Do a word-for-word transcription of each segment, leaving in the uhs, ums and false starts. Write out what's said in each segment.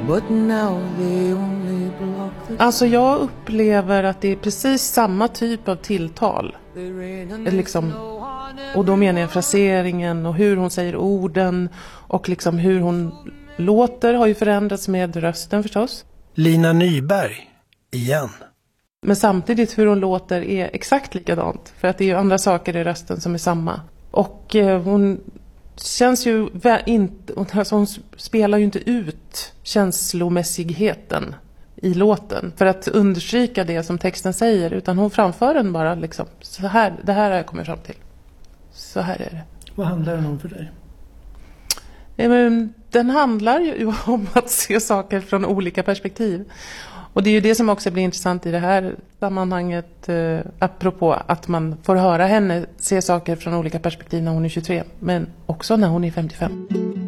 But now they only block the... Alltså jag upplever att det är precis samma typ av tilltal. Liksom, och då menar jag fraseringen och hur hon säger orden och liksom hur hon låter har ju förändrats med rösten förstås. Lina Nyberg, igen. Men samtidigt hur hon låter är exakt likadant. För att det är ju andra saker i rösten som är samma. Och eh, hon känns ju inte, alltså hon spelar ju inte ut känslomässigheten i låten för att understryka det som texten säger, utan hon framför den bara liksom, så här, det här har jag kommit fram till. Så här är det. Vad handlar den om för dig? Ja, men den handlar ju om att se saker från olika perspektiv. Och det är ju det som också blir intressant i det här sammanhanget, eh, apropå att man får höra henne se saker från olika perspektiv när hon är tjugotre, men också när hon är femtiofem.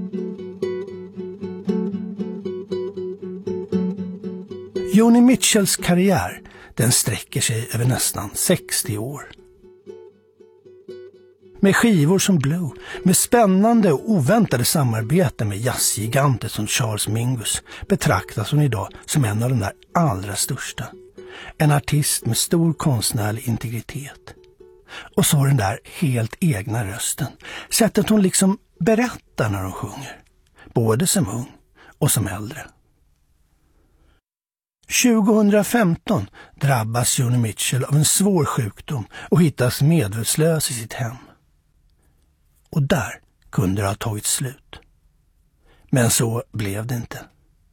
Joni Mitchells karriär, den sträcker sig över nästan sextio år. Med skivor som Blue, med spännande och oväntade samarbeten med jazzgiganter som Charles Mingus, betraktas hon idag som en av de där allra största. En artist med stor konstnärlig integritet. Och så den där helt egna rösten. Sättet hon liksom berättar när hon sjunger. Både som ung och som äldre. tjugohundrafemton drabbas Joni Mitchell av en svår sjukdom och hittas medvetslös i sitt hem. Och där kunde det ha tagit slut. Men så blev det inte.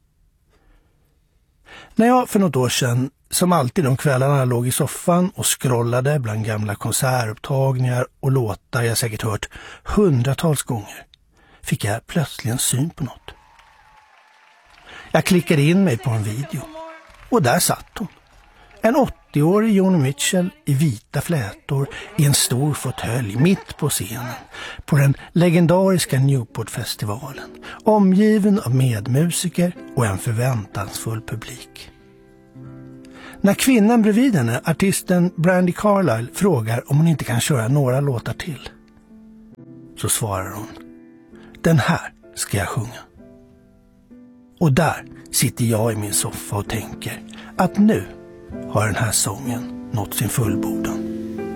När jag för något år sedan, som alltid de kvällarna, låg i soffan och scrollade bland gamla konsertupptagningar och låtar jag säkert hört hundratals gånger, fick jag plötsligt en syn på något. Jag klickade in mig på en video och där satt hon. En åttioårig Joni Mitchell i vita flätor i en stor fåtölj mitt på scenen på den legendariska Newport-festivalen, omgiven av medmusiker och en förväntansfull publik. När kvinnan bredvid henne, artisten Brandi Carlile, frågar om hon inte kan köra några låtar till, så svarar hon: den här ska jag sjunga. Och där sitter jag i min soffa och tänker att nu har den här sången nått sin fullbordan.